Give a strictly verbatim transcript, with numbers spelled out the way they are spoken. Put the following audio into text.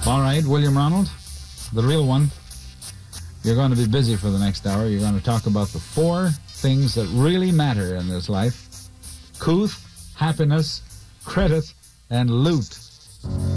All right, William Ronald, the real one. You're going to be busy for the next hour. You're going to talk about the four things that really matter in this life: couth, happiness, credit, and loot.